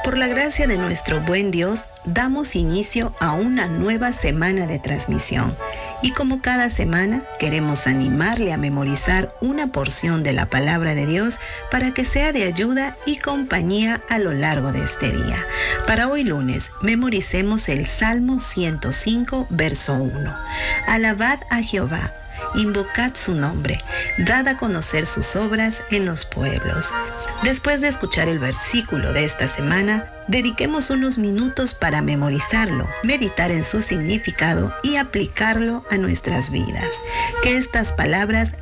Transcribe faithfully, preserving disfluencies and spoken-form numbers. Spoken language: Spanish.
Por la gracia de nuestro buen Dios, damos inicio a una nueva semana de transmisión. Y como cada semana, queremos animarle a memorizar una porción de la palabra de Dios para que sea de ayuda y compañía a lo largo de este día. Para hoy lunes, memoricemos el Salmo ciento cinco, verso uno. Alabad a Jehová, invocad su nombre, dad a conocer sus obras en los pueblos. Después de escuchar el versículo de esta semana, dediquemos unos minutos para memorizarlo, meditar en su significado y aplicarlo a nuestras vidas. Que estas palabras